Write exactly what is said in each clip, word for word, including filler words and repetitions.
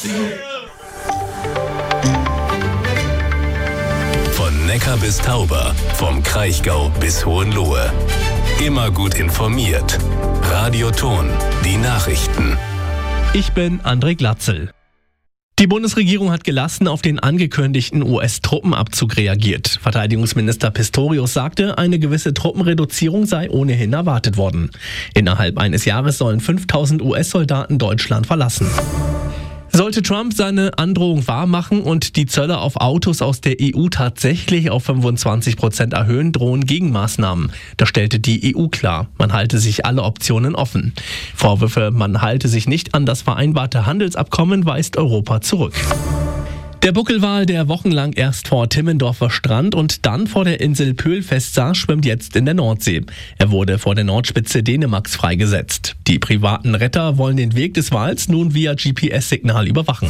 Von Neckar bis Tauber, vom Kraichgau bis Hohenlohe. Immer gut informiert. Radioton, die Nachrichten. Ich bin André Glatzel. Die Bundesregierung hat gelassen auf den angekündigten U S-Truppenabzug reagiert. Verteidigungsminister Pistorius sagte, eine gewisse Truppenreduzierung sei ohnehin erwartet worden. Innerhalb eines Jahres sollen fünftausend U S-Soldaten Deutschland verlassen. Sollte Trump seine Androhung wahrmachen und die Zölle auf Autos aus der E U tatsächlich auf fünfundzwanzig Prozent erhöhen, drohen Gegenmaßnahmen. Das stellte die E U klar. Man halte sich alle Optionen offen. Vorwürfe, man halte sich nicht an das vereinbarte Handelsabkommen, weist Europa zurück. Der Buckelwal, der wochenlang erst vor Timmendorfer Strand und dann vor der Insel Pöhl festsah, schwimmt jetzt in der Nordsee. Er wurde vor der Nordspitze Dänemarks freigesetzt. Die privaten Retter wollen den Weg des Wals nun via G P S-Signal überwachen.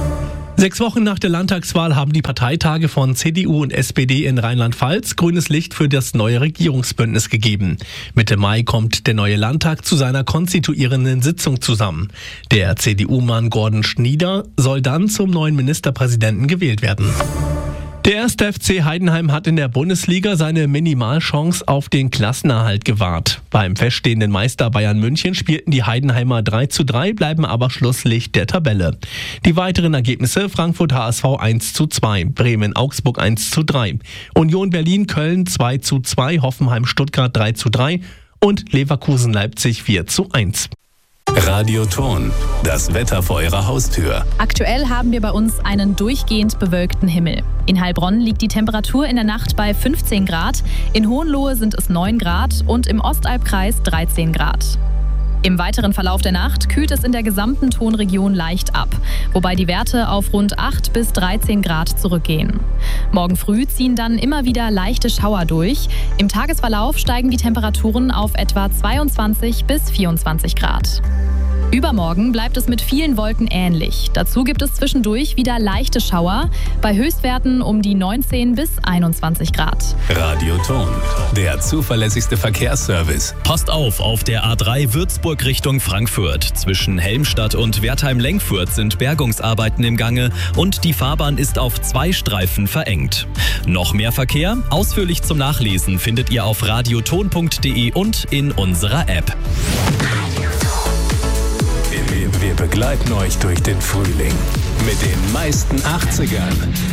Sechs Wochen nach der Landtagswahl haben die Parteitage von C D U und S P D in Rheinland-Pfalz grünes Licht für das neue Regierungsbündnis gegeben. Mitte Mai kommt der neue Landtag zu seiner konstituierenden Sitzung zusammen. Der C D U-Mann Gordon Schnieder soll dann zum neuen Ministerpräsidenten gewählt werden. Der erste F C Heidenheim hat in der Bundesliga seine Minimalchance auf den Klassenerhalt gewahrt. Beim feststehenden Meister Bayern München spielten die Heidenheimer drei zu drei, bleiben aber Schlusslicht der Tabelle. Die weiteren Ergebnisse: Frankfurt H S V eins zu zwei, Bremen Augsburg eins zu drei, Union Berlin Köln zwei zu zwei, Hoffenheim Stuttgart drei zu drei und Leverkusen Leipzig vier zu eins. Radioton, das Wetter vor Ihrer Haustür. Aktuell haben wir bei uns einen durchgehend bewölkten Himmel. In Heilbronn liegt die Temperatur in der Nacht bei fünfzehn Grad, in Hohenlohe sind es neun Grad und im Ostalbkreis dreizehn Grad. Im weiteren Verlauf der Nacht kühlt es in der gesamten Tonregion leicht ab, wobei die Werte auf rund acht bis dreizehn Grad zurückgehen. Morgen früh ziehen dann immer wieder leichte Schauer durch. Im Tagesverlauf steigen die Temperaturen auf etwa zweiundzwanzig bis vierundzwanzig Grad. Übermorgen bleibt es mit vielen Wolken ähnlich. Dazu gibt es zwischendurch wieder leichte Schauer, bei Höchstwerten um die neunzehn bis einundzwanzig Grad. Radioton, der zuverlässigste Verkehrsservice. Passt auf, auf der A drei Würzburg Richtung Frankfurt. Zwischen Helmstadt und Wertheim-Lenkfurt sind Bergungsarbeiten im Gange und die Fahrbahn ist auf zwei Streifen verengt. Noch mehr Verkehr? Ausführlich zum Nachlesen findet ihr auf radioton punkt de und in unserer App. Wir begleiten euch durch den Frühling mit den meisten achtzigern,